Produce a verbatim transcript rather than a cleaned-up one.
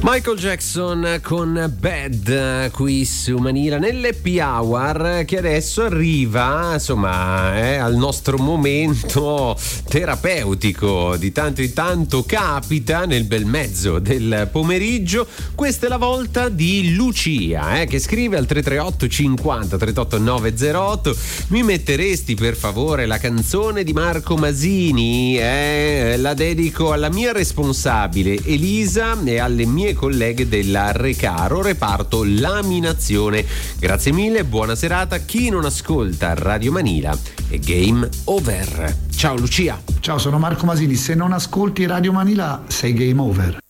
Michael Jackson con Bad qui su Manila nell'Happy Hour, che adesso arriva insomma eh, al nostro momento terapeutico. Di tanto in tanto capita nel bel mezzo del pomeriggio. Questa è la volta di Lucia eh, che scrive al tre tre otto cinquanta trentotto novecentotto: mi metteresti per favore la canzone di Marco Masini? Eh, la dedico alla mia responsabile Elisa e alle mie colleghe della Recaro reparto laminazione. Grazie mille, buona serata. Chi non ascolta Radio Manila è game over. Ciao Lucia. Ciao, sono Marco Masini. Se non ascolti Radio Manila sei game over.